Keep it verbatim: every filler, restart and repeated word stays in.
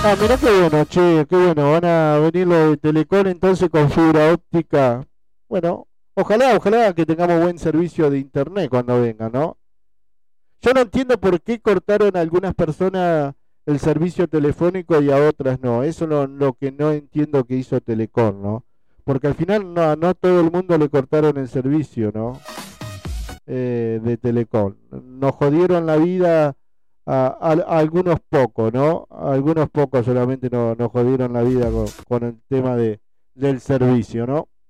Ah, mirá qué bueno, che, qué bueno. Van a venir los de Telecom entonces con fibra óptica. Bueno, ojalá, ojalá que tengamos buen servicio de internet cuando venga, ¿no? Yo no entiendo por qué cortaron a algunas personas el servicio telefónico y a otras no. Eso es lo, lo que no entiendo que hizo Telecom, ¿no? Porque al final no, no a todo el mundo le cortaron el servicio, ¿no? Eh, de Telecom. Nos jodieron la vida a, a- a algunos pocos, ¿no? A algunos pocos solamente no- nos jodieron la vida con, con el tema de, del servicio, ¿no?